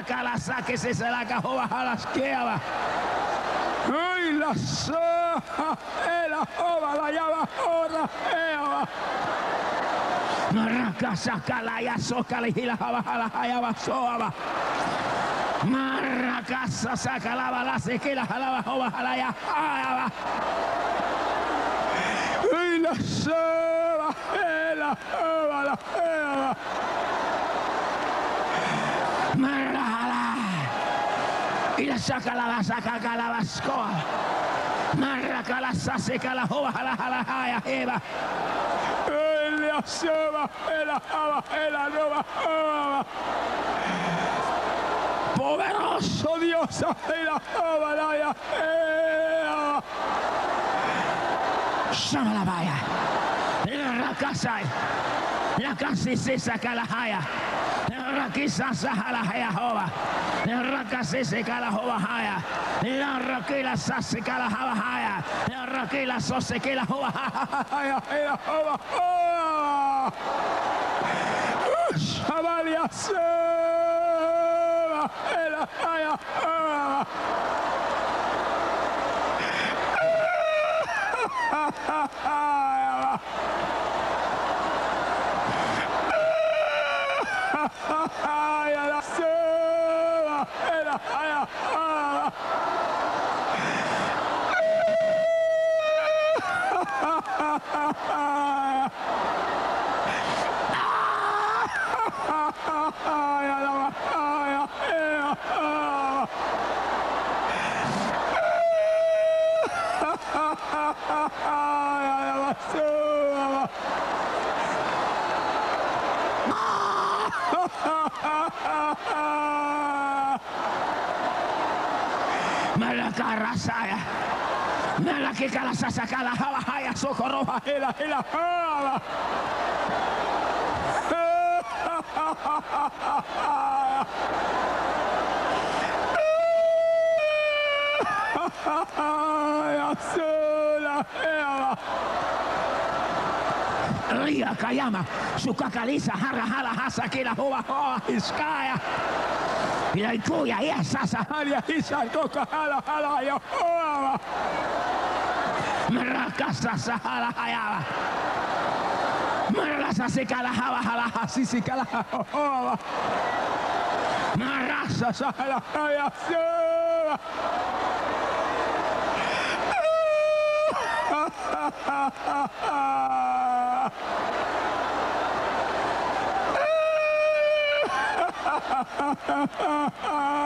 Marrakala saque se la cajó baja las queaba. Ay, la soja, la jova, la llava, jorra, eva. Marraca saca la ya soca la hila baja la llava soaba. Marracasa saca la bala se que la jalaba jova la ya ava. Ay, la soba, la jova, la eva. Marrala y la saca la vascoa. Marraca la saca la jova la jaya eva. La soba, la java, la nova jova. Poderoso Dios, la jova la ya eva. Llama la vaya. La casa, la casa se saca la jaya. La quizá saca la jaya jova. La casa se saca la jova jaya. La raquila se saca la java jaya. La raquila se saca la jova jaya. La jova jova. Shavalia seva. La jaya jova. La seva, la jaya jova. Malacarasaya, Malakikala Sasakala Havahaya Sokoroha Hela Hela Hava. Ria Kayama, Sukakaliza, Harahala, Hasakila, Hova, Hoa, Iskaya. Y la Ikuya, y Sasa, Haria, Isa, Coca, Hala, Hala, Yahoa. Maracasa, Sahala, Hayaba. Marasa, Sikala, Hava, Hala, Hasisikala, Hoa. Marasa, Sahala, Hayaba. Ha ha ha ha ha!